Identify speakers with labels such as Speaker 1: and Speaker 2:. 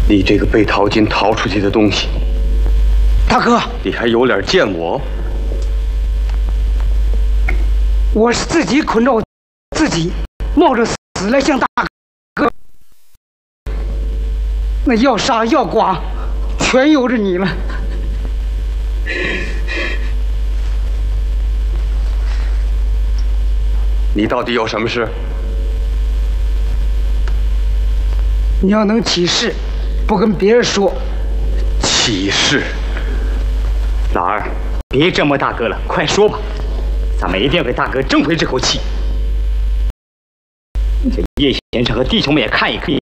Speaker 1: 你这个被淘金淘出去的东西，
Speaker 2: 大哥，
Speaker 1: 你还有脸见我？
Speaker 2: 我是自己捆着我自己，冒着死来向大哥。那要杀要剐，全由着你了。
Speaker 1: 你到底有什么事？
Speaker 2: 你要能起誓，不跟别人说。
Speaker 1: 起誓？
Speaker 3: 老二，别折磨大哥了，快说吧，咱们一定要给大哥争回这口气。这叶先生和弟兄们也看一看，